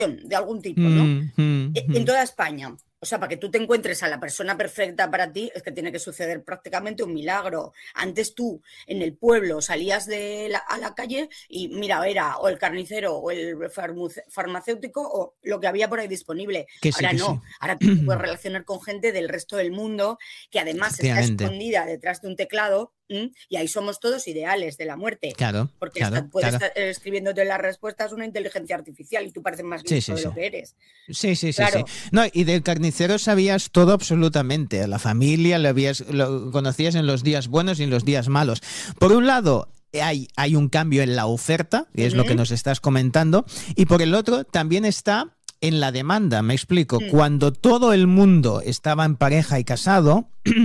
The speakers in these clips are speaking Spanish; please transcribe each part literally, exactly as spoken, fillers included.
de algún tipo, ¿no? Mm, mm, En mm. toda España. O sea, para que tú te encuentres a la persona perfecta para ti, es que tiene que suceder prácticamente un milagro. Antes tú, en el pueblo, salías de la, a la calle y mira, era o el carnicero o el farmacéutico o lo que había por ahí disponible. Que sí, Ahora que sí. no, ahora tú te puedes relacionar con gente del resto del mundo que además está Efectivamente. escondida detrás de un teclado, ¿m? Y ahí somos todos ideales de la muerte. Claro, Porque claro, está, puede claro. estar escribiéndote las respuestas una inteligencia artificial y tú pareces más Sí, listo sí, de sí. lo que eres. Sí, sí, sí, sí. Claro. No, y del carnicero sabías todo absolutamente. A la familia lo, habías, lo conocías en los días buenos y en los días malos. Por un lado, hay, hay un cambio en la oferta, que es lo que Uh-huh. nos estás comentando, y por el otro también está en la demanda. Me explico. Mm. Cuando todo el mundo estaba en pareja y casado,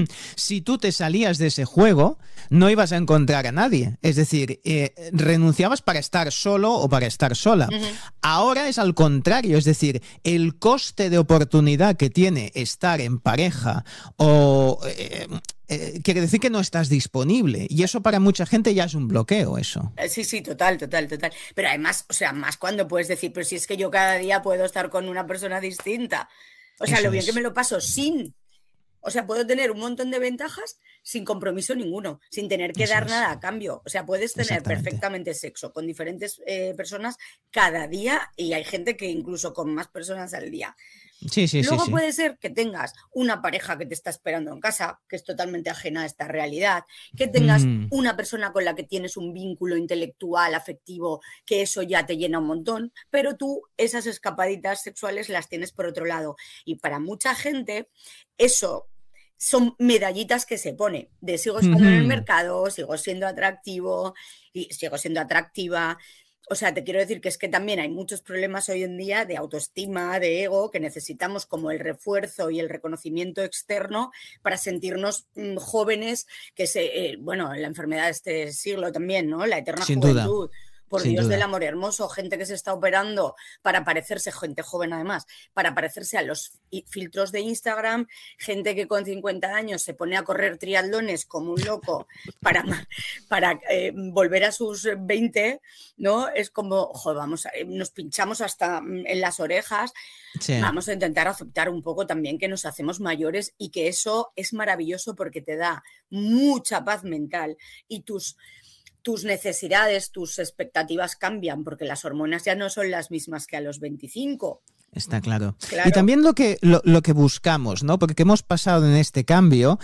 si tú te salías de ese juego, no ibas a encontrar a nadie. Es decir, eh, renunciabas para estar solo o para estar sola. Uh-huh. Ahora es al contrario, es decir, el coste de oportunidad que tiene estar en pareja o... Eh, eh, quiere decir que no estás disponible y eso para mucha gente ya es un bloqueo, eso. Sí, sí, total, total, total. Pero además, o sea, más cuando puedes decir, pero si es que yo cada día puedo estar con una persona distinta. O sea, lo Eso bien que me es. lo paso sin. O sea, puedo tener un montón de ventajas sin compromiso ninguno, sin tener que Eso dar es. nada a cambio. O sea, puedes tener Exactamente. perfectamente sexo con diferentes eh, personas cada día y hay gente que incluso con más personas al día. Sí, sí, sí, Luego sí. puede ser que tengas una pareja que te está esperando en casa, que es totalmente ajena a esta realidad, que tengas Mm. una persona con la que tienes un vínculo intelectual, afectivo, que eso ya te llena un montón, pero tú esas escapaditas sexuales las tienes por otro lado. Y para mucha gente eso son medallitas que se pone de sigo estando en el Mm-hmm. mercado, sigo siendo atractivo y sigo siendo atractiva. O sea, te quiero decir que es que también hay muchos problemas hoy en día de autoestima, de ego, que necesitamos como el refuerzo y el reconocimiento externo para sentirnos mmm, jóvenes, que se, eh, bueno, la enfermedad de este siglo también, ¿no? La eterna Sin duda, juventud. Por sin Dios del duda. amor hermoso, gente que se está operando para parecerse, gente joven además, para parecerse a los filtros de Instagram, gente que con cincuenta años se pone a correr triatlones como un loco para, para eh, volver a sus veinte, ¿no? Es como, joder, vamos, a, nos pinchamos hasta en las orejas. Sí. Vamos a intentar aceptar un poco también que nos hacemos mayores y que eso es maravilloso porque te da mucha paz mental y tus... tus necesidades, tus expectativas cambian porque las hormonas ya no son las mismas que a los veinticinco. Está claro. Claro. Y también lo que, lo, lo que buscamos, ¿no? Porque hemos pasado en este cambio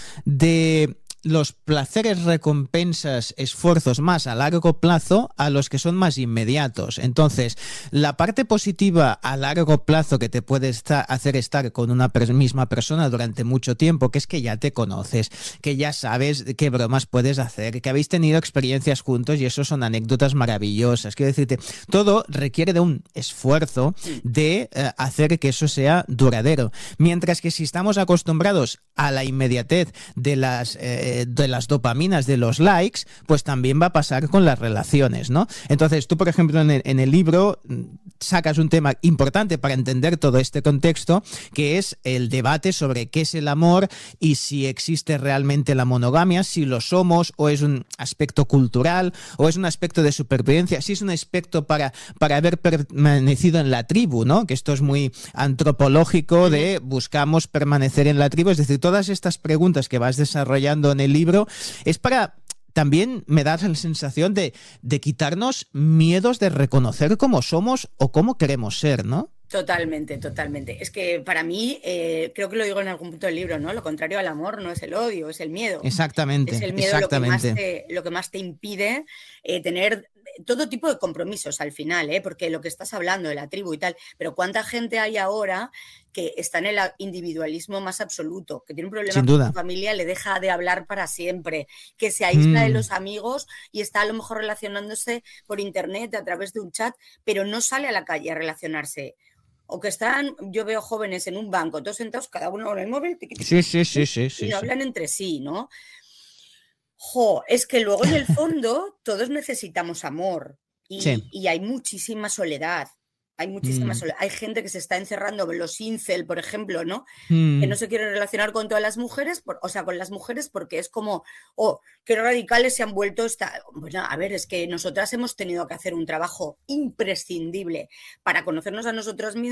de los placeres, recompensas, esfuerzos más a largo plazo a los que son más inmediatos. Entonces, la parte positiva a largo plazo que te puede estar, hacer estar con una per- misma persona durante mucho tiempo, que es que ya te conoces, que ya sabes qué bromas puedes hacer, que habéis tenido experiencias juntos y eso son anécdotas maravillosas. Quiero decirte, todo requiere de un esfuerzo de eh, hacer que eso sea duradero. Mientras que si estamos acostumbrados a la inmediatez de las... Eh, de las dopaminas de los likes, pues también va a pasar con las relaciones, ¿no? Entonces, tú, por ejemplo, en el, en el libro sacas un tema importante para entender todo este contexto, que es el debate sobre qué es el amor y si existe realmente la monogamia, si lo somos o es un aspecto cultural o es un aspecto de supervivencia, si es un aspecto para, para haber permanecido en la tribu, ¿no? Que esto es muy antropológico de buscamos permanecer en la tribu, es decir, todas estas preguntas que vas desarrollando en el libro es para también me da la sensación de, de quitarnos miedos de reconocer cómo somos o cómo queremos ser, ¿no? Totalmente, totalmente. Es que para mí, eh, creo que lo digo en algún punto del libro, ¿no? Lo contrario al amor no es el odio, es el miedo. Exactamente, Es el miedo lo que más exactamente. te, lo que más te impide eh, tener todo tipo de compromisos al final, ¿eh? Porque lo que estás hablando de la tribu y tal, pero ¿cuánta gente hay ahora que está en el individualismo más absoluto, que tiene un problema Sin con su duda. familia, le deja de hablar para siempre, que se aísla de Mm. los amigos y está a lo mejor relacionándose por internet a través de un chat, pero no sale a la calle a relacionarse? O que están, yo veo jóvenes en un banco, todos sentados, cada uno con el móvil, tiqui, tiqui, Sí, sí, sí, tiqui, sí, y sí, no sí. hablan entre sí, ¿no? Jo, es que luego en el fondo todos necesitamos amor y, Sí. y hay muchísima soledad. Hay muchísimas Mm. soledad. Hay gente que se está encerrando, los incel, por ejemplo, ¿no? Mm. Que no se quieren relacionar con todas las mujeres, por, o sea, con las mujeres porque es como, oh, qué radicales se han vuelto. Esta... Bueno, a ver, es que nosotras hemos tenido que hacer un trabajo imprescindible para conocernos a nosotras mismas